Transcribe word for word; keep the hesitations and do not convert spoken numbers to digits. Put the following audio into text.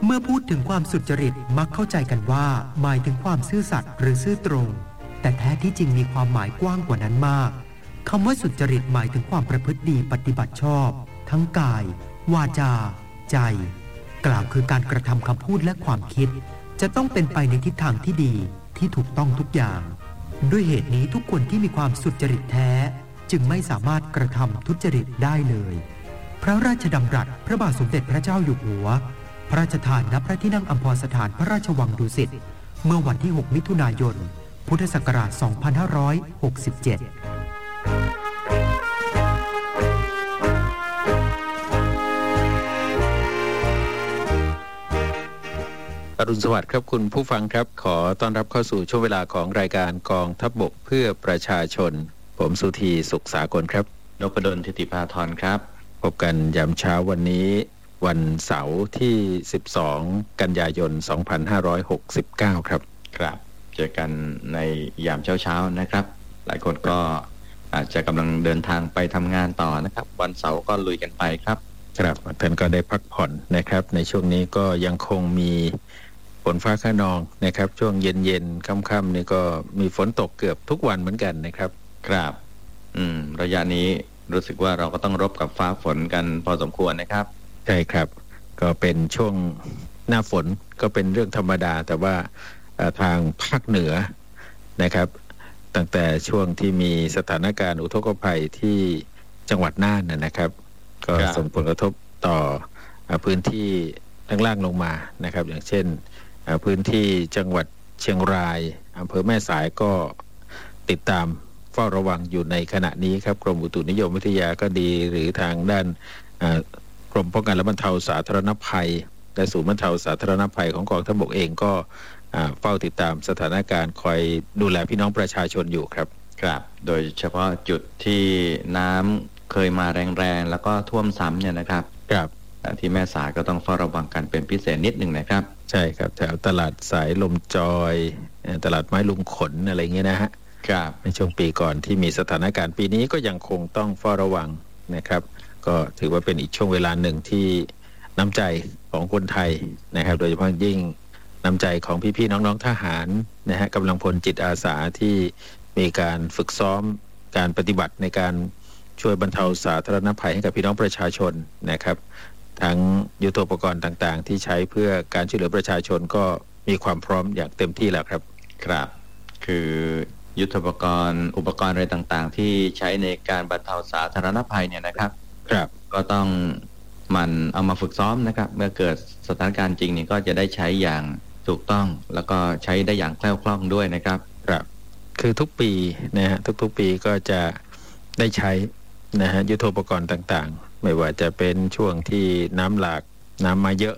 เมื่อพูดถึงความสุจริตมักเข้าใจกันว่าหมายถึงความซื่อสัตย์หรือซื่อตรงแต่แท้ที่จริงมีความหมายกว้างกว่านั้นมากคำว่าสุจริตหมายถึงความประพฤติดีปฏิบัติชอบทั้งกายวาจาใจกล่าวคือการกระทำคำพูดและความคิดจะต้องเป็นไปในทิศทางที่ดีที่ถูกต้องทุกอย่างด้วยเหตุนี้ทุกคนที่มีความสุจริตแท้จึงไม่สามารถกระทำทุจริตได้เลยพระราชดำรัสพระบาทสมเด็จพระเจ้าอยู่หัวพระราชทานณพระที่นั่งอัมพรสถานพระราชวังดุสิตเมื่อวันที่หกมิถุนายนพุทธศักราชสองพันห้าร้อยหกสิบเจ็ดอรุณสวัสดิ์ครับคุณผู้ฟังครับขอต้อนรับเข้าสู่ช่วงเวลาของรายการกองทัพบกเพื่อประชาชนผมสุธีสุขสากลครับนพดลทิติภาธรครับพบกันยามเช้าวันนี้วันเสาร์ที่สิบสองกันยายนสองพันห้าร้อยหกสิบเก้าครับครับเจอกันในยามเช้าๆนะครับหลายคนก็อาจจะกำลังเดินทางไปทำงานต่อนะครับวันเสาร์ก็ลุยกันไปครับครับท่านก็ได้พักผ่อนนะครับในช่วงนี้ก็ยังคงมีฝนฟ้าคะนองนะครับช่วงเย็นๆค่ำๆนี่ก็มีฝนตกเกือบทุกวันเหมือนกันนะครับครับอืมระยะนี้รู้สึกว่าเราก็ต้องรบกับฟ้าฝนกันพอสมควรนะครับใช่ครับก็เป็นช่วงหน้าฝนก็เป็นเรื่องธรรมดาแต่ว่าทางภาคเหนือนะครับตั้งแต่ช่วงที่มีสถานการณ์อุทกภัยที่จังหวัดน่านนะครับก็ส่งผลกระทบต่อพื้นที่ทั้งล่างลงมานะครับอย่างเช่นพื้นที่จังหวัดเชียงรายอำเภอแม่สายก็ติดตามเฝ้าระวังอยู่ในขณะนี้ครับกรมอุตุนิยมวิทยาก็ดีหรือทางด้านกรมป้องกันและบรรเทาสาธารณภัยและศูนย์บรรเทาสาธารณภัยของกองทัพบกเองก็เฝ้าติดตามสถานการณ์คอยดูแลพี่น้องประชาชนอยู่ครับครับโดยเฉพาะจุดที่น้ำเคยมาแรงๆแล้วก็ท่วมซ้ำเนี่ยนะครับครับที่แม่สายก็ต้องเฝ้าระวังกันเป็นพิเศษนิดหนึ่งนะครับใช่ครับแถวตลาดสายลมจอยตลาดไม้ลุงขนอะไรเงี้ยนะฮะครับในช่วงปีก่อนที่มีสถานการณ์ปีนี้ก็ยังคงต้องเฝ้าระวังนะครับก็ถือว่าเป็นอีกช่วงเวลาหนึ่งที่น้ำใจของคนไทยนะครับโดยเฉพาะยิ่งน้ำใจของพี่ๆน้องๆทหารนะฮะกำลังพลจิตอาสาที่มีการฝึกซ้อมการปฏิบัติในการช่วยบรรเทาสาธารณภัยให้กับพี่น้องประชาชนนะครับทั้งยุทโธปกรณ์ต่างๆที่ใช้เพื่อการช่วยเหลือประชาชนก็มีความพร้อมอย่างเต็มที่แล้วครับครับคือยุทโธปกรณ์อุปกรณ์อะไรต่างๆที่ใช้ในการบรรเทาสาธารณภัยเนี่ยนะครับครับก็ต้องมันเอามาฝึกซ้อมนะครับเมื่อเกิดสถานการณ์จริงนี่ก็จะได้ใช้อย่างถูกต้องแล้วก็ใช้ได้อย่างแคล่วคล่องด้วยนะครับครับคือทุกปีนะฮะทุกๆปีก็จะได้ใช้นะฮะยุทโธปกรณ์ต่างๆไม่ว่าจะเป็นช่วงที่น้ำหลากน้ำมาเยอะ